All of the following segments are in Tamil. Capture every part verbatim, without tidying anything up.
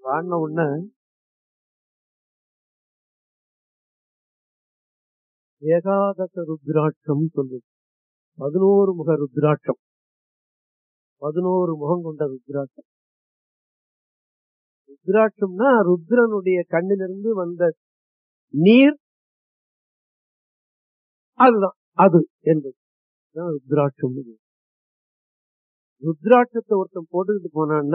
பாடின உடனே ஏகாதச ருத்ராட்சம் சொல்லுது. பதினோரு முக ருத்ராட்சம், பதினோரு முகம் கொண்ட ருத்ராட்சம். ருத்ராட்சம்னா ருத்ரனுடைய கண்ணிலிருந்து வந்த நீர், அதுதான் அது என்பது ருத்ராட்சம். ருத்ராட்சத்தை ஒருத்தன் போட்டுக்கிட்டு போனான்னா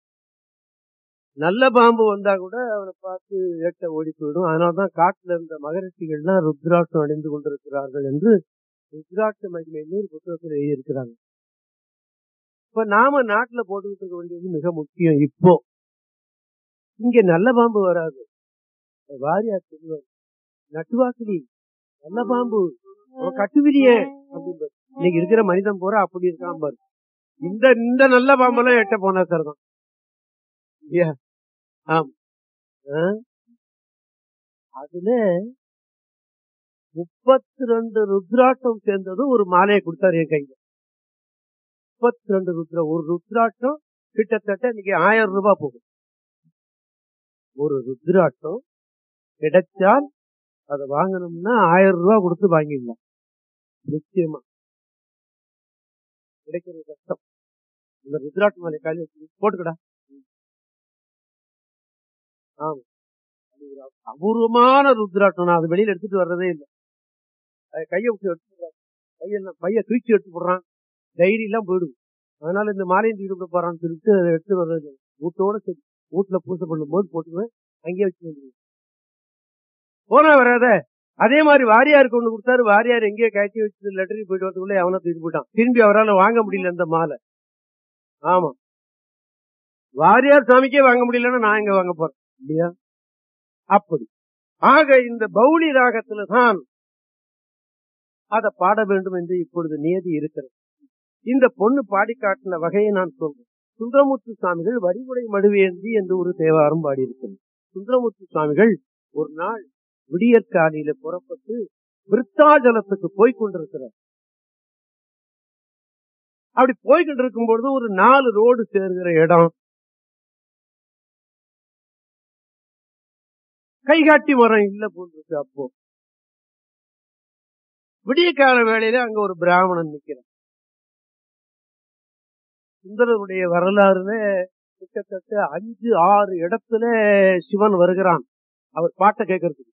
நல்ல பாம்பு வந்தா கூட அவனை பார்த்து ஏட்ட ஓடி போயிடும். அதனாலதான் காட்டுல இருந்த மகரிஷிகள்லாம் ருத்ராட்சம் அடைந்து கொண்டிருக்கிறார்கள் என்று ருத்ராட்ச மகிமைன்னு ஒரு புத்தகத்தில் எழுதியிருக்கிறாங்க. இப்ப நாம நாட்டுல போட்டுக்கிட்டு இருக்க வேண்டியது மிக முக்கியம். இப்போ இங்க நல்ல பாம்பு வராது. வாரியார் சொல்லுவார், நட்டுவாக்கிலி நல்ல பாம்பு கட்டுவிரியே அப்படின்னு. இன்னைக்கு இருக்கிற மனிதன் போற அப்படி இருக்கான் பாரு. இந்த இந்த நல்ல பாம்பெல்லாம் எட்ட போனா சார் அதுல முப்பத்தி ரெண்டு ருத்ராட்சம் சேர்ந்ததும் ஒரு மாலையை கொடுத்தாரு என் கையில. முப்பத்தி ரெண்டு ருத்ரா ஒரு ருத்ராட்சம் கிட்டத்தட்ட இன்னைக்கு ஆயிரம் ரூபாய் போகும். ஒரு ருத்ராட்சம் கிடைச்சால் அதை வாங்கணும்னா ஆயிரம் ரூபாய் கொடுத்து வாங்கிடலாம். நிச்சயமா கிடைக்கிறது கஷ்டம். இந்த ருத்ராட்ச மாலை கையில போட்டுக்கடா. ஆமா, அபூர்வமான ருத்ராட்சம். நான் அது வெளியில எடுத்துட்டு வர்றதே இல்லை. கையை விட்டு எடுத்துடுறான், கையெல்லாம் பைய தூக்கி எடுத்து போடுறான், டைரி எல்லாம் போயிடுது. அதனால இந்த மாலையும் தூக்கி போறான்னு சொல்லிட்டு அதை எடுத்து வர்றது இல்லை. வீட்டோட சரி, வீட்டுல பூசை பண்ணும் போது போட்டுக்குவேன், அங்கேயே வச்சு வந்துடுவேன். போனா வராத. அதே மாதிரி வாரியாருக்கு ஒண்ணு கொடுத்தாரு. வாரியார் எங்கேயோ கட்டி வச்சு லெட்டரி போயிட்டு வரதுக்குள்ள அவனை தூக்கி போயிட்டான். திரும்பி அவரால் வாங்க முடியல அந்த மாலை. ஆமா, வாரியார் சாமிக்கே வாங்க முடியலன்னா நான் எங்க வாங்க போறேன் இல்லையா? அப்படி ஆக இந்த பௌளி ராகத்துல தான் அதை பாட வேண்டும் என்று இப்பொழுது நியதி இருக்கிறது. இந்த பொண்ணு பாடி காட்டின வகையை நான் சொல்றேன். சுந்தரமூர்த்தி சுவாமிகள் வரிமுறை மடுவேந்தி என்று ஒரு தேவாரம் பாடி இருக்கிறது. சுந்தரமூர்த்தி சுவாமிகள் ஒரு நாள் விடியற்காலையில புறப்பட்டு விருத்தாஜலத்துக்கு போய்கொண்டிருக்கிறார். அப்படி போய்கிட்டு இருக்கும் பொழுது ஒரு நாலு ரோடு சேர்கிற இடம் கைகாட்டி மரம் இல்ல போன்றிருக்கு. அப்போ விடிய கால வேளையில அங்க ஒரு பிராமணன் நிக்கிறான். சுந்தரருடைய வரலாறுல கிட்டத்தட்ட அஞ்சு ஆறு இடத்துல சிவன் வருகிறான் அவர் பாட்டை கேட்கறதுக்கு.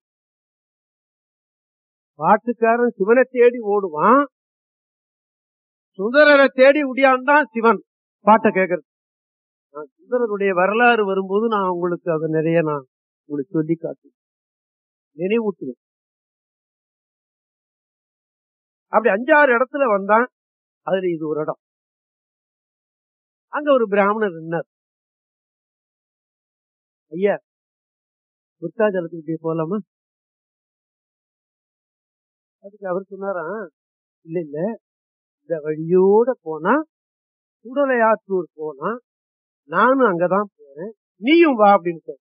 பாட்டுக்காரன் சிவனை தேடி ஓடுவான், சுந்தரரை தேடி உடையான்தான் சிவன் பாட்டை கேட்கறது. சுந்தரருடைய வரலாறு வரும்போது நான் உங்களுக்கு அதை நிறைய நான் உங்களுக்கு சொல்லி காட்டு நினைவூட்டுவேன். அப்படி அஞ்சாறு இடத்துல வந்தான். அதுல இது ஒரு இடம். அங்க ஒரு பிராமணர் நின்னார். ஐயா, விருத்தாஜலத்துக்கு போலாமா? அதுக்கு அவர் சொன்னாராம், இல்ல இல்ல, இந்த வழியோட போனா குடலையாத்தூர் போனா நானும் அங்கதான் போறேன், நீயும் வா அப்படின்னு சொல்ற.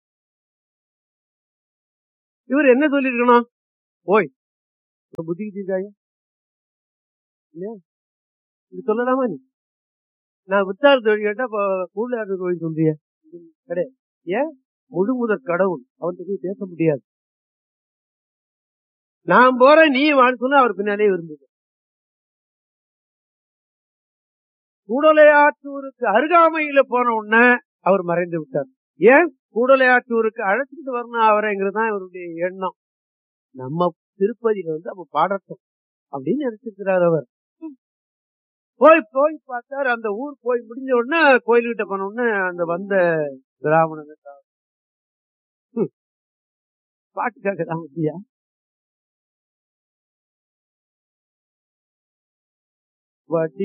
இவர் என்ன சொல்லிருக்கணும்? போய் புத்திக்கிட்டாங்க இல்லையா, இது சொல்லலாமா? நீ நான் வித்தார் தொழில் கேட்டா கூடுதலாட்டு கோயில் சொல்றிய கிடையாது. ஏன்? முழு முதற் கடவுள், அவன்கிட்ட போய் பேச முடியாது. நான் போறேன் நீ வான்னு சொன்னா அவர் பின்னாலே இருந்தது. கூடலையாற்றூருக்கு அருகாமையில போன உடனே அவர் மறைந்து விட்டார். ஏன்? கூடலையாற்றூருக்கு அழைச்சிட்டு வரணும் அவரைங்கிறதுதான் இவருடைய எண்ணம். நம்ம திருப்பதியில வந்து அப்ப பாடட்டும் அப்படின்னு நினைச்சிருக்கிறார் அவர். போய் போய் பார்த்தார். அந்த ஊர் போய் முடிஞ்ச உடனே கோயில்கிட்ட போன உடனே அந்த வந்த பிராமணன் பாட்டுக்காக தான் முடியா வட்டி